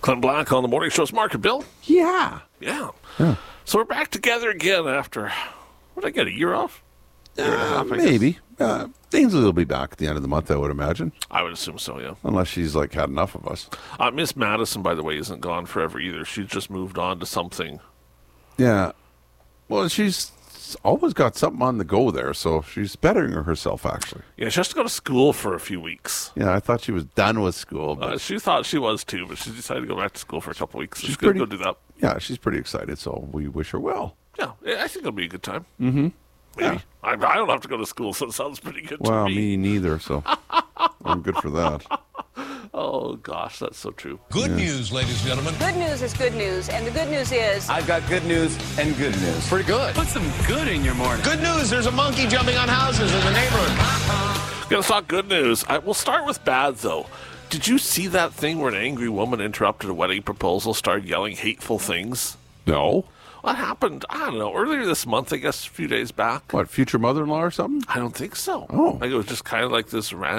Clint Black on the morning show's Mark and Bill. Yeah. Yeah. So we're back together again after, what did I get, a year off? Year and a half, I guess. Maybe. Ainsley will be back at the end of the month, I would imagine. I would assume so, yeah. Unless she's had enough of us. Miss Madison, by the way, isn't gone forever either. She's just moved on to something. Yeah. Well, she's always got something on the go there, so she's bettering herself, actually. Yeah, she has to go to school for a few weeks. Yeah, I thought she was done with school. But She thought she was too, but she decided to go back to school for a couple weeks. She's going to go do that. Yeah, she's pretty excited, so we wish her well. Yeah, I think it'll be a good time. Mm-hmm. Maybe. Yeah. I don't have to go to school, so it sounds pretty good Well, to me. me neither, so I'm good for that. Oh, gosh, that's so true. Good news, ladies and gentlemen. Good news is good news, and the good news is... I've got good news and good news. Pretty good. Put some good in your morning. Good news, there's a monkey jumping on houses in the neighborhood. Gonna talk good news. We'll start with bad, though. Did you see that thing where an angry woman interrupted a wedding proposal, started yelling hateful things? No? What happened? I don't know. Earlier this month, I guess, a few days back. What, future mother-in-law or something? I don't think so. Oh. Like it was just kind of like this random